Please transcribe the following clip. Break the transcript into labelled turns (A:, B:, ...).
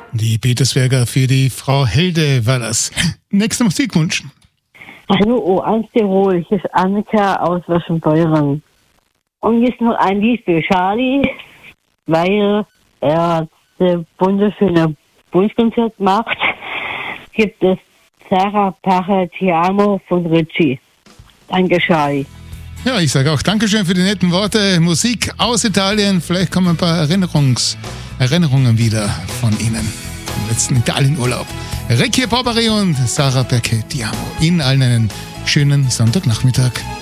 A: Die Petersberger für die Frau Helde war das. Nächster Musikwunsch.
B: Hallo, aus Tirol. Hier ist Annika aus Waschenbeuren. Und jetzt noch ein Lied für Charlie, weil er das wunderschöne Wunschkonzert macht. Gibt es Sarah Pache Ti Amo von Ritchie. Danke, Charlie.
A: Ja, ich sage auch Dankeschön für die netten Worte. Musik aus Italien. Vielleicht kommen ein paar Erinnerungen wieder von Ihnen im letzten Italienurlaub. Requie Poberi und Sarah Pache Ti Amo. Ihnen allen einen schönen Sonntagnachmittag.